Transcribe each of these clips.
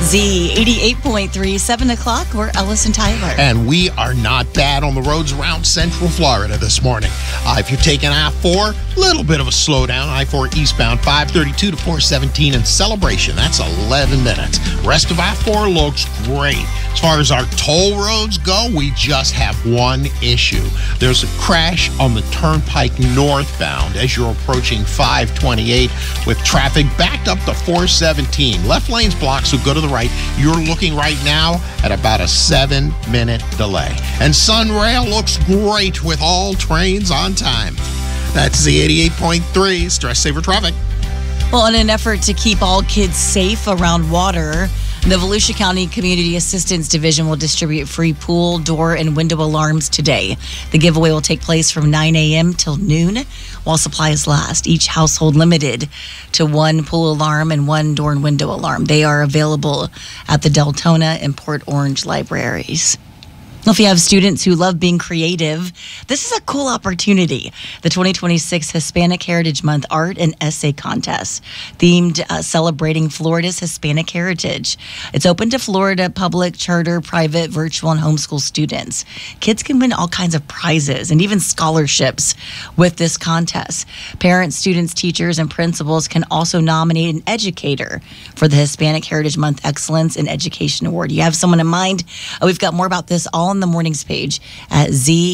Z88.3, 7 o'clock. We're Ellis and Tyler. And we are not bad on the roads around Central Florida this morning. If you're taking I-4, a little bit of a slowdown. I-4 eastbound, 532 to 417 in Celebration. That's 11 minutes. Rest of I-4 looks great. As far as our toll roads go, we just have one issue. There's a crash on the Turnpike northbound as you're approaching 528 with traffic backed up to 417. Left lane's blocked, so go to the right. You're looking right now at about a 7-minute delay. And Sunrail looks great with all trains on time. That's Z88.3, Stress Saver Traffic. Well, in an effort to keep all kids safe around water, the Volusia County Community Assistance Division will distribute free pool, door, and window alarms today. The giveaway will take place from 9 a.m. till noon while supplies last. Each household limited to one pool alarm and one door and window alarm. They are available at the Deltona and Port Orange libraries. If you have students who love being creative, this is a cool opportunity. The 2026 Hispanic Heritage Month Art and Essay Contest, themed celebrating Florida's Hispanic heritage. It's open to Florida public, charter, private, virtual, and homeschool students. Kids can win all kinds of prizes and even scholarships with this contest. Parents, students, teachers, and principals can also nominate an educator for the Hispanic Heritage Month Excellence in Education Award. You have someone in mind? We've got more about this all in the mornings page at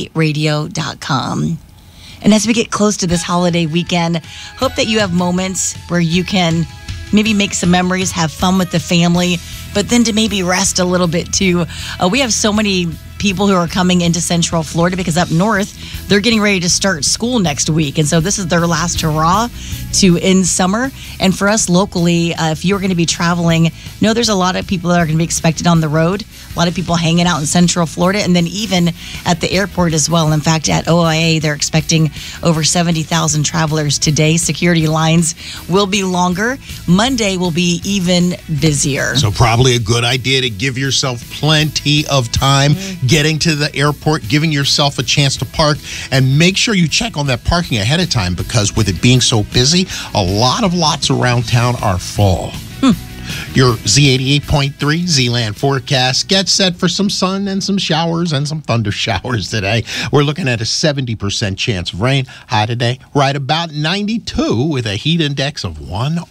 zradio.com. And as we get close to this holiday weekend, hope that you have moments where you can maybe make some memories, have fun with the family, but then to maybe rest a little bit too. We have so many people who are coming into Central Florida because up north, they're getting ready to start school next week. And so this is their last hurrah to end summer. And for us locally, if you're going to be traveling, know there's a lot of people that are going to be expected on the road. A lot of people hanging out in Central Florida and then even at the airport as well. In fact, at OIA, they're expecting over 70,000 travelers today. Security lines will be longer. Monday will be even busier. So probably a good idea to give yourself plenty of time getting to the airport, giving yourself a chance to park, and make sure you check on that parking ahead of time because with it being so busy, a lot of lots around town are full. Your Z88.3 Z-Land forecast. Get set for some sun and some showers and some thunder showers today. We're looking at a 70% chance of rain. High today, right about 92 with a heat index of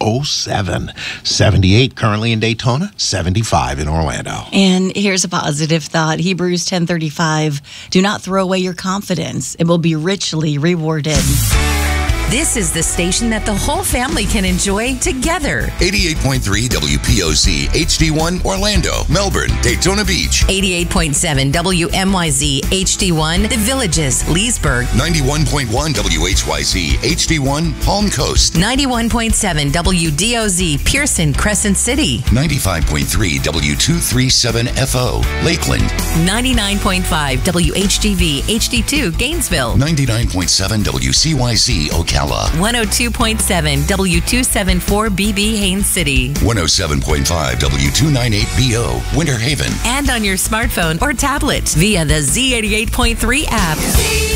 107. 78 currently in Daytona, 75 in Orlando. And here's a positive thought. Hebrews 10:35. Do not throw away your confidence. It will be richly rewarded. This is the station that the whole family can enjoy together. 88.3 WPOZ HD1 Orlando, Melbourne, Daytona Beach. 88.7 WMYZ HD1 The Villages, Leesburg. 91.1 WHYZ HD1 Palm Coast. 91.7 WDOZ Pearson, Crescent City. 95.3 W237FO Lakeland. 99.5 WHGV HD2 Gainesville. 99.7 WCYZ Ocala. 102.7 W274BB Haines City. 107.5 W298BO Winter Haven. And on your smartphone or tablet via the Z88.3 app.